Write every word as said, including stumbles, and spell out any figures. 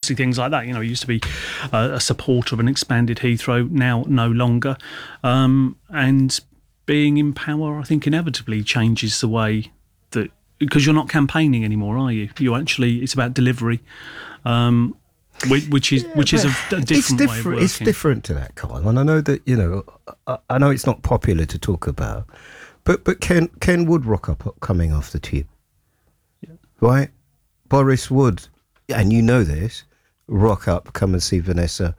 obviously things like that. You know, he used to be uh, a supporter of an expanded Heathrow, now no longer. Um, and being in power, I think, inevitably changes the way that, because you're not campaigning anymore, are you? You actually, it's about delivery. Um, Which is which is a, a different, it's different way of working. It's different to that, Kyle. And I know that, you know, I, I know it's not popular to talk about, but but Ken Ken would rock up coming off the tube, yeah. Right? Boris would, and you know this, rock up, come and see Vanessa